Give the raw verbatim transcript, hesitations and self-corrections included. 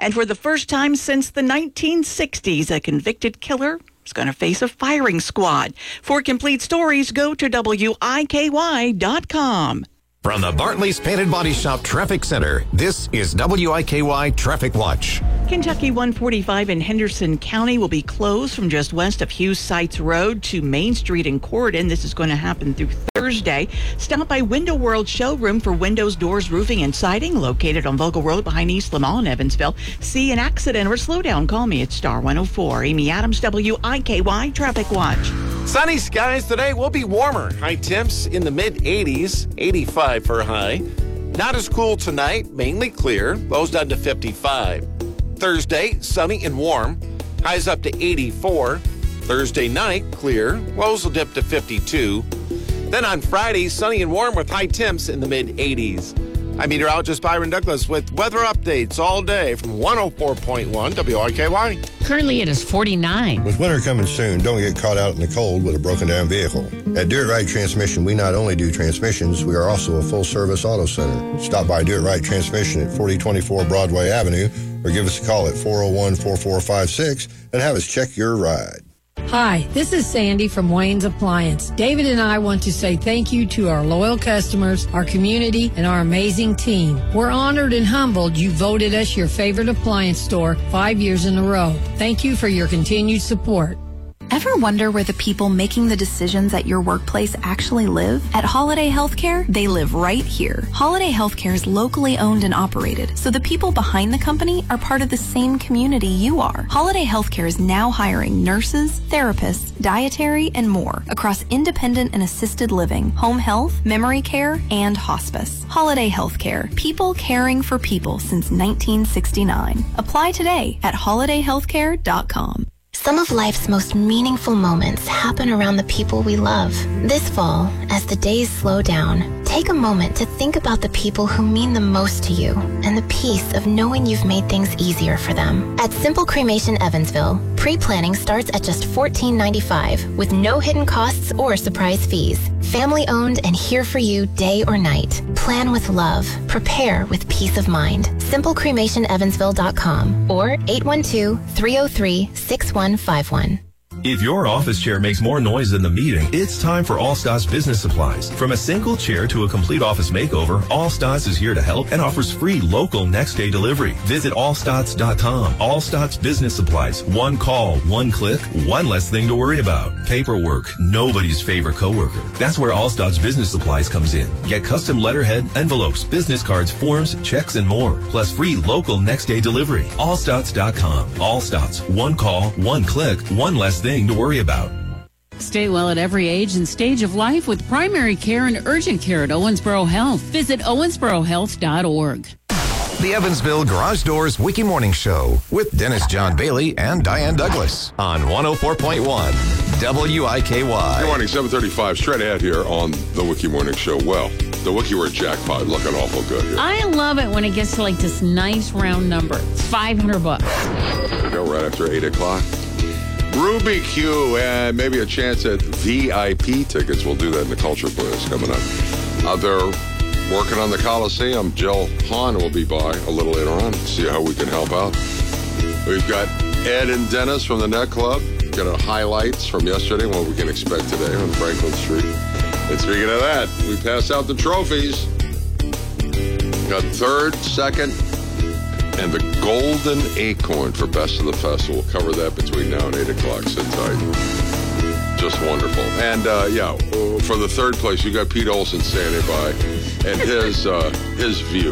And for the first time since the nineteen sixties, a convicted killer is going to face a firing squad. For complete stories, go to W I K Y dot com. From the Bartley's Painted Body Shop Traffic Center, this is W I K Y Traffic Watch. Kentucky one forty-five in Henderson County will be closed from just west of Hughes Sites Road to Main Street in Corydon. This is going to happen through Thursday. Stop by Window World Showroom for windows, doors, roofing, and siding, located on Vogel Road behind East Lamar in Evansville. See an accident or slow down, call me at Star one oh four. Amy Adams, W I K Y Traffic Watch. Sunny skies today. Will be warmer. High temps in the mid eighties, eighty-five for a high. Not as cool tonight, mainly clear. Lows down to fifty-five. Thursday, sunny and warm. Highs up to eighty-four. Thursday night, clear. Lows will dip to fifty-two. Then on Friday, sunny and warm with high temps in the mid eighties. I'm meteorologist Byron Douglas with weather updates all day from one oh four point one W I K Y. Currently it is forty-nine. With winter coming soon, don't get caught out in the cold with a broken down vehicle. At Do It Right Transmission, we not only do transmissions, we are also a full service auto center. Stop by Do It Right Transmission at forty twenty-four Broadway Avenue or give us a call at four oh one, four four five six and have us check your ride. Hi, this is Sandy from Wayne's Appliance. David and I want to say thank you to our loyal customers, our community, and our amazing team. We're honored and humbled you voted us your favorite appliance store five years in a row. Thank you for your continued support. Ever wonder where the people making the decisions at your workplace actually live? At Holiday Healthcare, they live right here. Holiday Healthcare is locally owned and operated, so the people behind the company are part of the same community you are. Holiday Healthcare is now hiring nurses, therapists, dietary, and more across independent and assisted living, home health, memory care, and hospice. Holiday Healthcare, people caring for people since nineteen sixty-nine. Apply today at holiday healthcare dot com. Some of life's most meaningful moments happen around the people we love. This fall, as the days slow down, take a moment to think about the people who mean the most to you and the peace of knowing you've made things easier for them. At Simple Cremation Evansville, pre-planning starts at just fourteen ninety-five with no hidden costs or surprise fees. Family owned and here for you day or night. Plan with love. Prepare with peace of mind. simple cremation evansville dot com or eight one two, three oh three, six one five one. If your office chair makes more noise than the meeting, it's time for Allstats Business Supplies. From a single chair to a complete office makeover, Allstats is here to help and offers free local next day delivery. Visit allstats dot com. Allstats Business Supplies. One call, one click, one less thing to worry about. Paperwork, nobody's favorite coworker. That's where Allstats Business Supplies comes in. Get custom letterhead, envelopes, business cards, forms, checks, and more. Plus free local next day delivery. allstats dot com. Allstats. One call, one click, one less thing to worry about. Stay well at every age and stage of life with primary care and urgent care at Owensboro Health. Visit owensboro health dot org. The Evansville Garage Doors Wiki Morning Show with Dennis John Bailey and Diane Douglas on one oh four point one W I K Y. Good morning, seven thirty-five, straight ahead here on the Wiki Morning Show. Well, the Wiki Word jackpot looking awful good here. I love it when it gets to like this nice round number. It's five hundred bucks. There we go, right after eight o'clock. Ruby Q, and maybe a chance at V I P tickets. We'll do that in the Culture Quiz coming up. Uh, they're working on the Coliseum. Jill Hahn will be by a little later on to see how we can help out. We've got Ed and Dennis from the Net Club. Got our highlights from yesterday, what we can expect today on Franklin Street. And speaking of that, we pass out the trophies. Got third, second, and the Golden Acorn for Best of the Festival. We'll cover that between now and eight o'clock. Sit tight. Just wonderful. And, uh, yeah, for the third place, you got Pete Olson standing by and his uh, his view